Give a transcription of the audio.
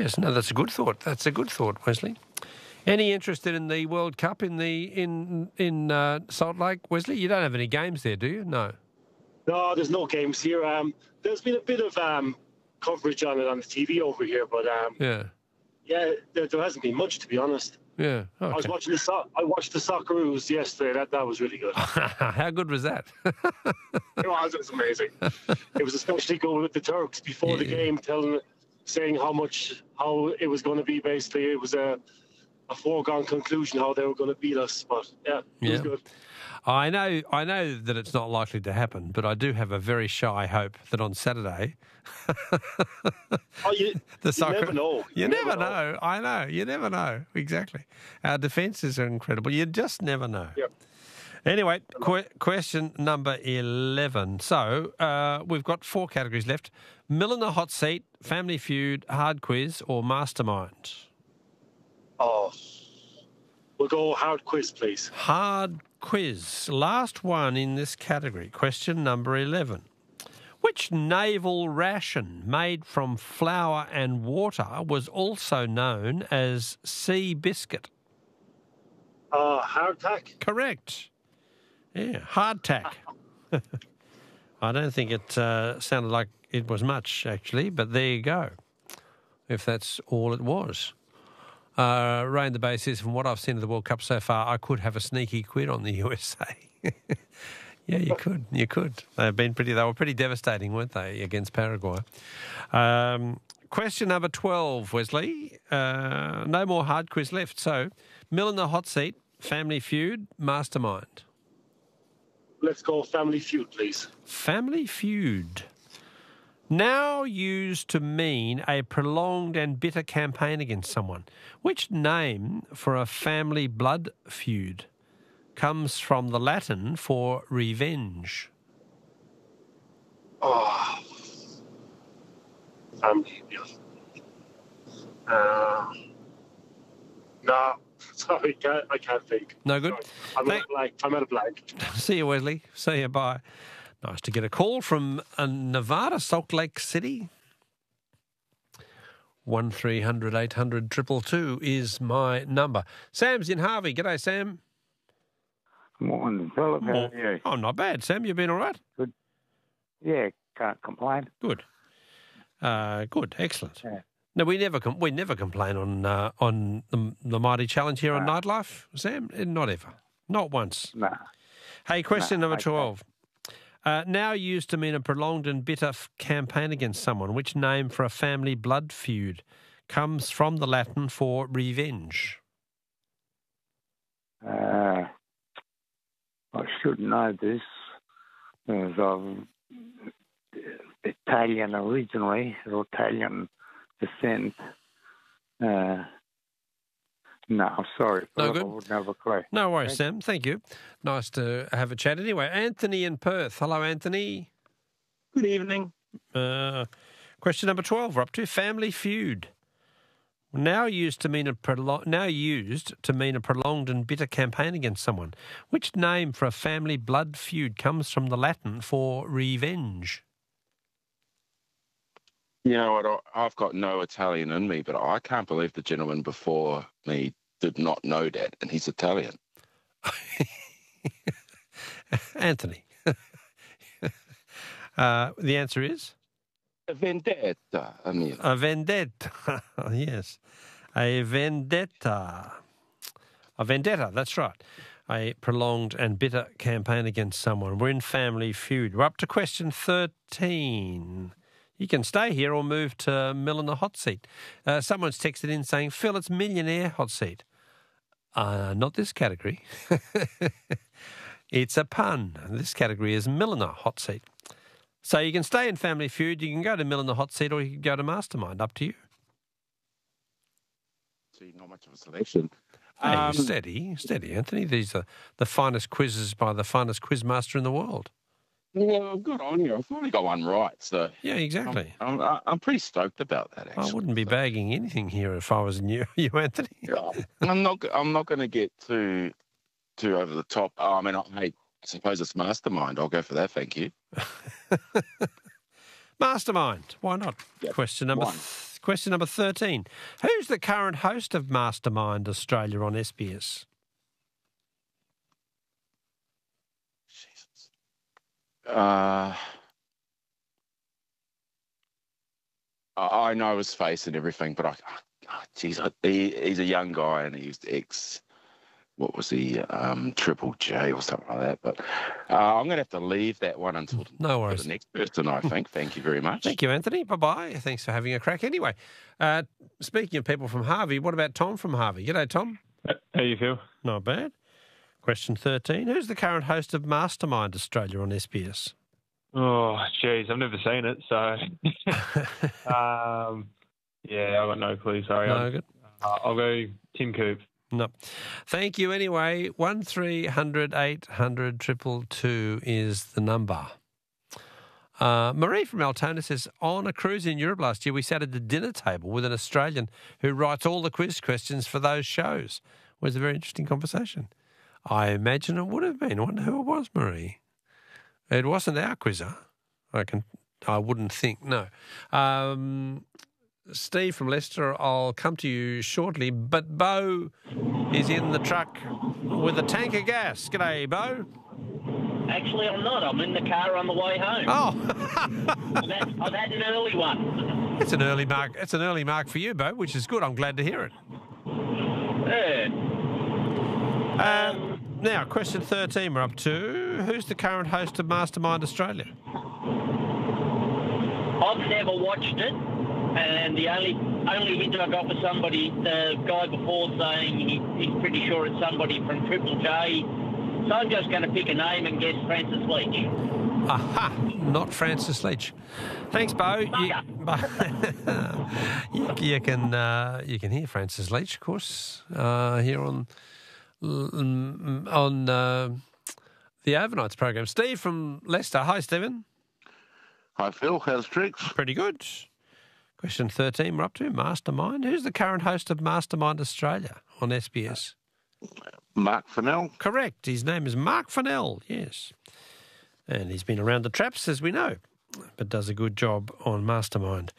Yes, no, that's a good thought. That's a good thought, Wesley. Any interested in the World Cup in Salt Lake, Wesley? You don't have any games there, do you? No. No, there's no games here. There's been a bit of coverage on it on the TV over here, but there hasn't been much, to be honest. Yeah. Okay. I watched the Socceroos yesterday. That was really good. How good was that? It was amazing. It was especially good with the Turks before the game, saying how it was going to be. Basically, it was a foregone conclusion how they were going to beat us. But it was good. I know that it's not likely to happen, but I do have a very shy hope that on Saturday. You never know. You never know. I know. You never know. Exactly. Our defences are incredible. You just never know. Yep. Anyway, question number 11. So we've got 4 categories left. Mill in the Hot Seat, Family Feud, Hard Quiz or Mastermind? Oh, we'll go hard quiz, please. Hard quiz. Last one in this category. Question number 11. Which naval ration made from flour and water was also known as sea biscuit? Hardtack. Correct. Yeah, hardtack. I don't think it sounded like it was much, actually, but there you go, if that's all it was. Ray in the Bay says, from what I've seen of the World Cup so far, I could have a sneaky quid on the USA. Yeah, you could. You could. They were pretty devastating, weren't they, against Paraguay? Question number 12, Wesley. No more hard quiz left. So, Mill in the Hot Seat, Family Feud, Mastermind. Let's go Family Feud, please. Family Feud. Now used to mean a prolonged and bitter campaign against someone. Which name for a family blood feud comes from the Latin for revenge? Oh, family. No, sorry, I can't think. No good. Sorry. I'm at a blank. See you, Wesley. See you. Bye. Nice to get a call from Nevada, Salt Lake City. 1300 800 222 is my number. Sam's in Harvey. G'day, Sam. Morning, Philip. How are you? Oh, not bad, Sam. You been all right? Good. Yeah, can't complain. Good. Good. Excellent. Yeah. No, we never complain on the Mighty Challenge here on Nightlife, Sam. Not ever. Not once. No. Hey, question number 12. Now used to mean a prolonged and bitter campaign against someone. Which name for a family blood feud comes from the Latin for revenge? I should know this, as I'm Italian originally, or Italian descent. No, I'm sorry. No good. I wouldn't have a clue. No worries, Sam. Thank you. Nice to have a chat anyway. Anthony in Perth. Hello, Anthony. Good evening. Question number 12. We're up to Family Feud. Now used to mean a prolonged and bitter campaign against someone. Which name for a family blood feud comes from the Latin for revenge? You know what? I've got no Italian in me, but I can't believe the gentleman before me did not know that, and he's Italian. Anthony. The answer is? A vendetta. A vendetta. Yes. A vendetta. A vendetta, that's right. A prolonged and bitter campaign against someone. We're in Family Feud. We're up to question 13. You can stay here or move to Mill in the Hot Seat. Someone's texted in saying, Phil, it's Millionaire Hot Seat. Not this category. It's a pun. This category is Mill in the Hot Seat. So you can stay in Family Feud, you can go to Mill in the Hot Seat, or you can go to Mastermind. Up to you. See, not much of a selection. Hey, steady, Anthony. These are the finest quizzes by the finest quizmaster in the world. Yeah, good on you. I've only got one right, so yeah, exactly. I'm pretty stoked about that. Actually, I wouldn't be bagging anything here if I was you, Anthony. Yeah, I'm not going to get too over the top. I mean, I suppose it's Mastermind. I'll go for that. Thank you. Mastermind. Why not? Yep. Question number Question number 13. Who's the current host of Mastermind Australia on SBS? Jesus. I know his face and everything, but he's a young guy and he's ex. What was he? Triple J or something like that. But I'm going to have to leave that one until No worries. the next person, I think. Thank you very much. Thank you, Anthony. Bye-bye. Thanks for having a crack. Anyway, speaking of people from Harvey, what about Tom from Harvey? G'day, Tom. How you feel? Not bad. Question 13. Who's the current host of Mastermind Australia on SBS? Oh, geez, I've never seen it, so yeah, I've got no clue. Sorry. No, good. I'll go Tim Coop. No. Thank you anyway. 1300 800 222 is the number. Marie from Altona says, on a cruise in Europe last year, we sat at the dinner table with an Australian who writes all the quiz questions for those shows. It was a very interesting conversation. I imagine it would have been. I wonder who it was, Marie. It wasn't our quizzer. I wouldn't think, no. Steve from Leicester, I'll come to you shortly, but Bo is in the truck with a tank of gas. G'day, Bo. Actually, I'm not. I'm in the car on the way home. Oh. I've had an early one. It's an early mark. It's an early mark for you, Bo, which is good. I'm glad to hear it. Yeah. Now, question 13 we're up to. Who's the current host of Mastermind Australia? I've never watched it, and the only hint I got was the guy before saying he's pretty sure it's somebody from Triple J. So I'm just going to pick a name and guess Francis Leach. Aha, not Francis Leach. Thanks, Bo. You can hear Francis Leach, of course, here on the Overnights program. Steve from Leicester. Hi, Stephen. Hi, Phil. How's tricks? Pretty good. Question 13 we're up to. Mastermind. Who's the current host of Mastermind Australia on SBS? Mark Fennell. Correct. His name is Mark Fennell, yes. And he's been around the traps, as we know, but does a good job on Mastermind.